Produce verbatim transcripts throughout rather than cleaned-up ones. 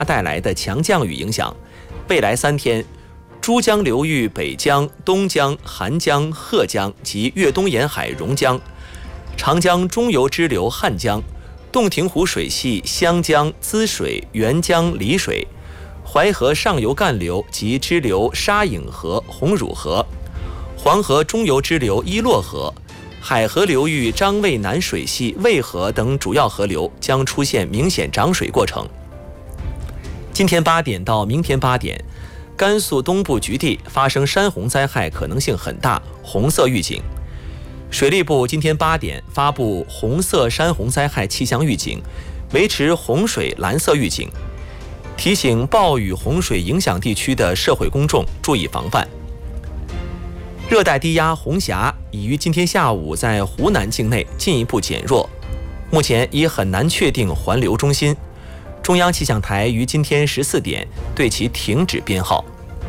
带来的强降雨影响，未来三天，珠江流域北江、东江、韩江、鹤江及粤东沿海榕江、长江中游支流汉江、洞庭湖水系湘江、滋水、沅江、丽水、淮河上游干流及支流沙颍河、红乳河、黄河中游支流伊洛河、海河流域张渭南水系渭河等主要河流将出现明显涨水过程。今天八点到明天八点，甘肃东部局地发生山洪灾害可能性很大，红色预警。水利部今天八点发布红色山洪灾害气象预警，维持洪水蓝色预警，提醒暴雨洪水影响地区的社会公众注意防范。热带低压红霞已于今天下午在湖南境内进一步减弱，目前已很难确定环流中心。中央气象台于今天十四点对其停止编号。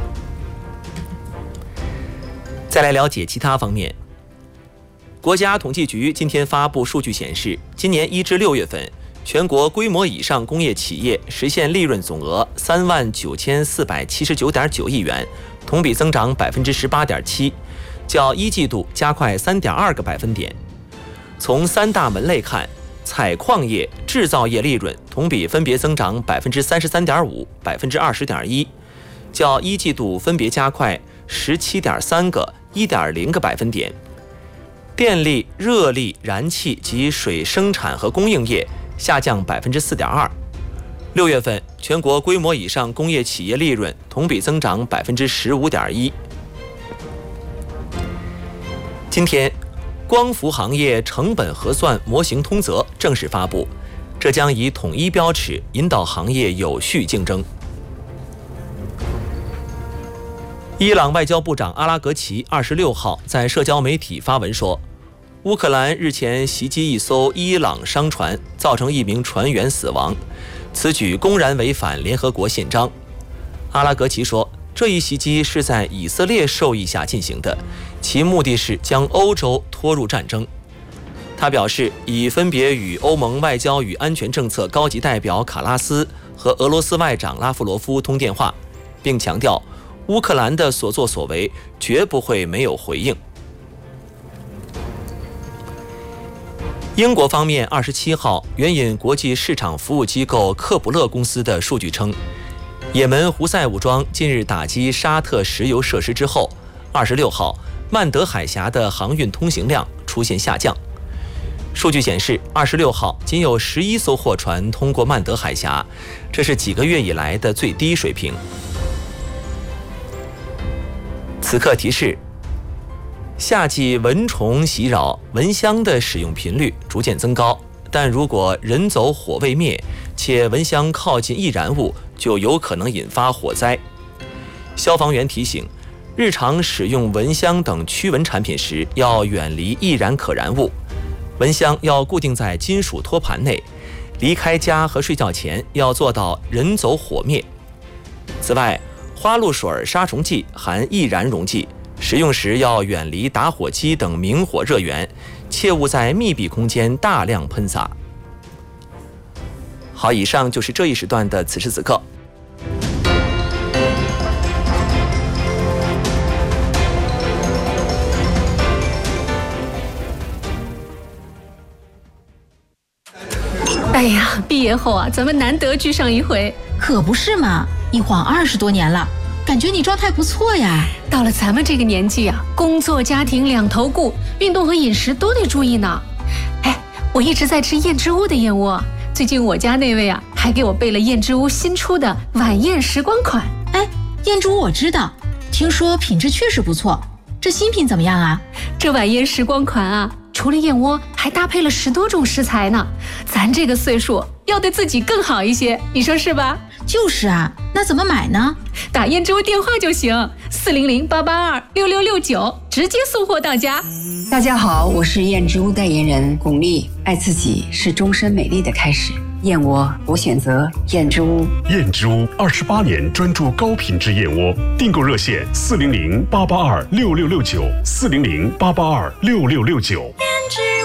再来了解其他方面。国家统计局今天发布数据显示，今年一至六月份，全国规模以上工业企业实现利润总额三万九千四百七十九点九亿元，同比增长百分之十八点七，较一季度加快三点二个百分点。从三大门类看，采矿业、制造业利润同比分别增长百分之三十三点五、百分之二十点一，较一季度分别加快十七点三个、一点零个百分点。电力、热力、燃气及水生产和供应业下降百分之四点二。六月份，全国规模以上工业企业利润同比增长百分之十五点一。今天，光伏行业成本核算模型通则正式发布，这将以统一标尺引导行业有序竞争。伊朗外交部长阿拉格齐二十六号在社交媒体发文说，乌克兰日前袭击一艘伊朗商船，造成一名船员死亡，此举公然违反联合国宪章。阿拉格齐说，这一袭击是在以色列授意下进行的，其目的是将欧洲拖入战争。他表示，已分别与欧盟外交与安全政策高级代表卡拉斯和俄罗斯外长拉夫罗夫通电话，并强调乌克兰的所作所为绝不会没有回应。英国方面二十七号援引国际市场服务机构克卜勒公司的数据称，也门胡塞武装近日打击沙特石油设施之后，二十六号曼德海峡的航运通行量出现下降。数据显示，二十六号仅有十一艘货船通过曼德海峡，这是几个月以来的最低水平。此刻提示，夏季蚊虫袭扰，蚊香的使用频率逐渐增高，但如果人走火未灭，且蚊香靠近易燃物，就有可能引发火灾。消防员提醒，日常使用蚊香等驱蚊产品时，要远离易燃可燃物，蚊香要固定在金属托盘内，离开家和睡觉前要做到人走火灭。此外，花露水、杀虫剂含易燃溶剂，使用时要远离打火机等明火热源，切勿在密闭空间大量喷洒。好，以上就是这一时段的此时此刻。 哎呀，毕业后啊，咱们难得聚上一回。 可不是嘛，一晃二十多年了，感觉你状态不错呀。 到了咱们这个年纪啊，工作家庭两头顾，运动和饮食都得注意呢。哎，我一直在吃燕之屋的燕窝，最近我家那位啊，还给我备了燕之屋新出的晚宴时光款。 哎，燕之屋我知道，听说品质确实不错，这新品怎么样啊？ 这晚宴时光款啊，除了燕窝，还搭配了十多种食材呢。咱这个岁数要对自己更好一些，你说是吧？ 就是啊，那怎么买呢？ 打燕之屋电话就行，四零零八八二六六六九，直接送货到家。 大家好，我是燕之屋代言人巩俐。爱自己是终身美丽的开始，燕窝我选择燕之屋。 燕之屋二十八年专注高品质燕窝，订购热线四零零八八二六六六九，四零零八八二六六六九。